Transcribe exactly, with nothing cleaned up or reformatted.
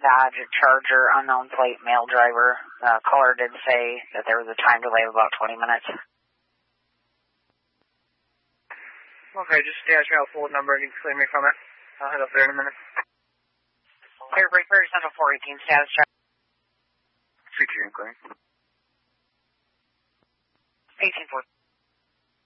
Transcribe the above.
Dodge Charger, unknown plate, male driver. Uh, caller did say that there was a time delay of about twenty minutes. Okay, just stay at your full number and you can clear me from it. I'll head up there in a minute. Clear break, Prairie Central four eighteen, status check. Security clear. eighteen four.